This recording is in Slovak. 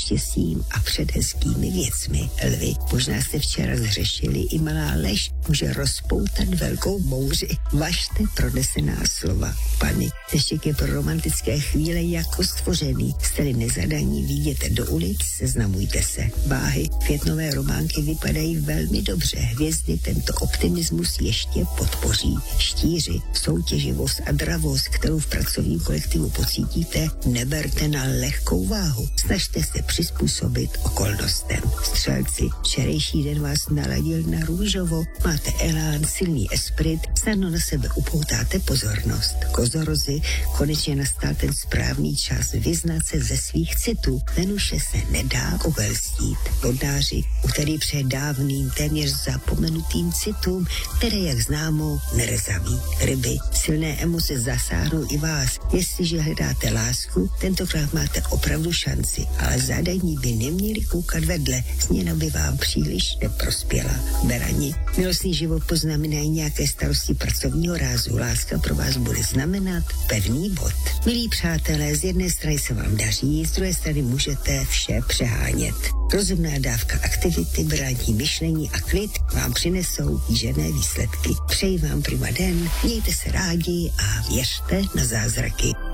štěstím a před hezkými věcmi. Lvi, možná jste včera zřešili, i malá lež může rozpoutat velkou bouři. Važte pronesená slova. Pany, deštěk je pro romantické chvíle jako stvořený. Jste-li nezadaní, vyjděte do ulic, seznamujte se. Váhy, květnové románky vypadají velmi dobře. Hvězdy tento optimismus ještě podpoří. Štíři, soutěživost a dravost, kterou v pracovním kolektivu pocítíte, neberte na lehkou váhu. Snažte se přizpůsobit okolnostem. Střelci, včerejší den vás naladil na růžovo, máte elán, silný esprit, snadno na sebe upoutáte pozornost. Kozorozy, konečně nastal ten správný čas vyznat se ze svých citů. Venuše se nedá uvelstít. Vodnáři, který přeje dávným, téměř zapomenutým citům, které, jak známo, nerezaví. Ryby, silné emoce zasáhnou i vás. Jestliže hledáte lásku, tentokrát máte opravdu šanci, ale zadaní by neměli koukat vedle, změna by vám příliš neprospěla. Berani, milostný život poznamenají nějaké starosti pracovního rázu. Láska pro vás bude znamenat pevný bod. Milí přátelé, z jedné strany se vám daří, z druhé strany můžete vše přehánět. Rozumná dávka aktivity, brání myšlení a klid vám přinesou kýžené výsledky. Přeji vám prima den, mějte se rádi a věřte na zázraky.